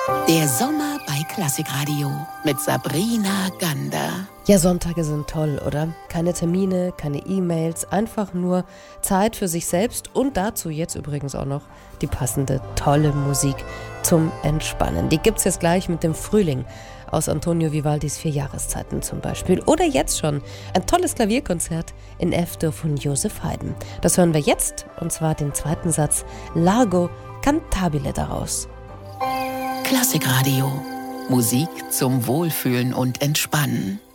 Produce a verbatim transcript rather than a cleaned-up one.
Der Sommer bei Klassikradio mit Sabrina Gander. Ja, Sonntage sind toll, oder? Keine Termine, keine E-Mails, einfach nur Zeit für sich selbst und dazu jetzt übrigens auch noch die passende, tolle Musik zum Entspannen. Die gibt's jetzt gleich mit dem Frühling aus Antonio Vivaldis Vier Jahreszeiten zum Beispiel. Oder jetzt schon ein tolles Klavierkonzert in F-Dur von Joseph Haydn. Das hören wir jetzt, und zwar den zweiten Satz Largo Cantabile daraus. Klassikradio. Musik zum Wohlfühlen und Entspannen.